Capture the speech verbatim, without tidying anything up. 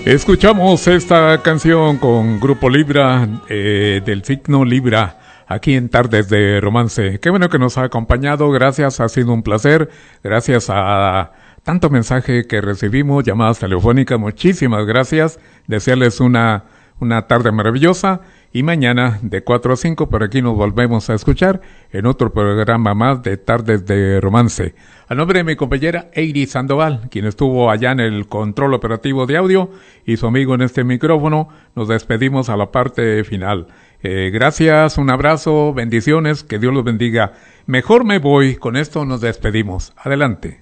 Escuchamos esta canción con Grupo Libra, eh, del signo Libra, aquí en Tardes de Romance. Qué bueno que nos ha acompañado, gracias, ha sido un placer, gracias a tanto mensaje que recibimos, llamadas telefónicas, muchísimas gracias, desearles una, una tarde maravillosa y mañana de cuatro a cinco por aquí nos volvemos a escuchar en otro programa más de Tardes de Romance. A nombre de mi compañera Eiry Sandoval, quien estuvo allá en el control operativo de audio y su amigo en este micrófono, nos despedimos a la parte final. Eh, gracias, un abrazo, bendiciones, que Dios los bendiga. Mejor me voy, con esto nos despedimos. Adelante.